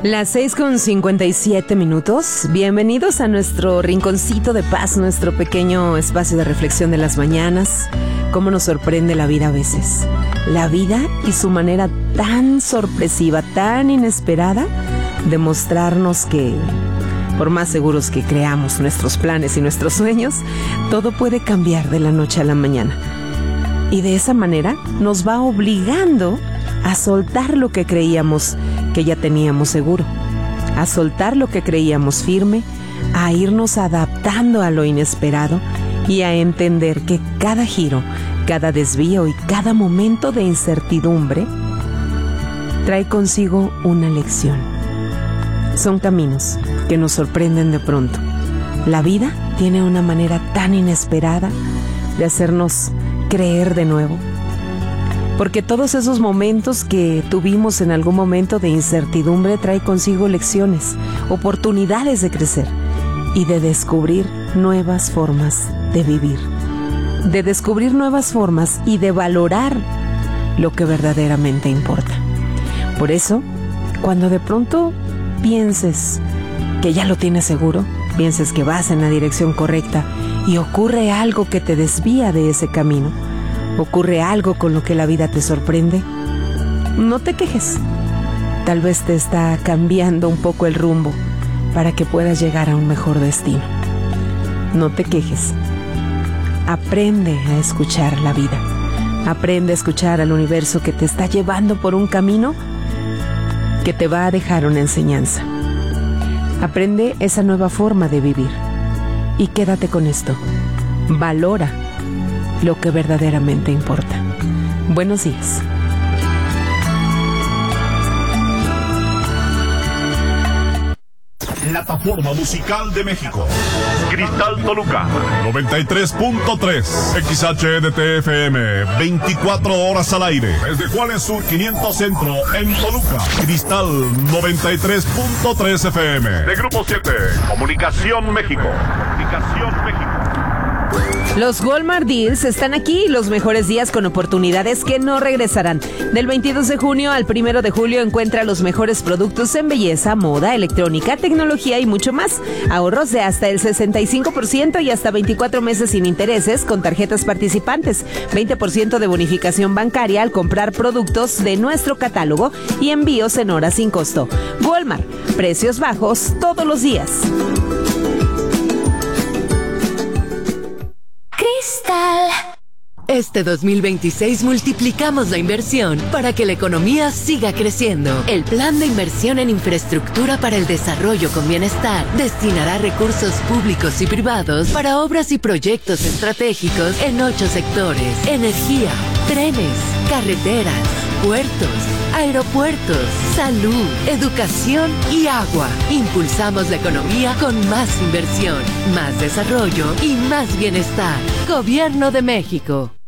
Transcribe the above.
Las 6:57. Bienvenidos a nuestro rinconcito de paz, nuestro pequeño espacio de reflexión de las mañanas. Cómo nos sorprende la vida a veces. La vida y su manera tan sorpresiva, tan inesperada de mostrarnos que, por más seguros que creamos nuestros planes y nuestros sueños, todo puede cambiar de la noche a la mañana. Y de esa manera nos va obligando a soltar lo que creíamos que ya teníamos seguro, a soltar lo que creíamos firme, a irnos adaptando a lo inesperado y a entender que cada giro, cada desvío y cada momento de incertidumbre trae consigo una lección. Son caminos que nos sorprenden de pronto. La vida tiene una manera tan inesperada de hacernos creer de nuevo, porque todos esos momentos que tuvimos en algún momento de incertidumbre trae consigo lecciones, oportunidades de crecer y de descubrir nuevas formas de vivir, de descubrir nuevas formas y de valorar lo que verdaderamente importa. Por eso, cuando de pronto pienses que ya lo tienes seguro, pienses que vas en la dirección correcta y ocurre algo que te desvía de ese camino, ocurre algo con lo que la vida te sorprende, no te quejes. Tal vez te está cambiando un poco el rumbo para que puedas llegar a un mejor destino. No te quejes. Aprende a escuchar la vida. Aprende a escuchar al universo que te está llevando por un camino que te va a dejar una enseñanza. Aprende esa nueva forma de vivir y quédate con esto. Valora lo que verdaderamente importa. Buenos días. Plataforma musical de México. Cristal Toluca 93.3 XHDTFM 24 horas al aire desde Juárez Sur 500 Centro en Toluca. Cristal 93.3 FM de Grupo 7 Comunicación México. Los Walmart Deals están aquí, los mejores días con oportunidades que no regresarán. Del 22 de junio al 1 de julio encuentra los mejores productos en belleza, moda, electrónica, tecnología y mucho más. Ahorros de hasta el 65% y hasta 24 meses sin intereses con tarjetas participantes. 20% de bonificación bancaria al comprar productos de nuestro catálogo y envíos en horas sin costo. Walmart, precios bajos todos los días. Este 2026 multiplicamos la inversión para que la economía siga creciendo. El Plan de Inversión en Infraestructura para el Desarrollo con Bienestar destinará recursos públicos y privados para obras y proyectos estratégicos en 8 sectores: energía, trenes, carreteras, puertos, aeropuertos, salud, educación y agua. Impulsamos la economía con más inversión, más desarrollo y más bienestar. Gobierno de México.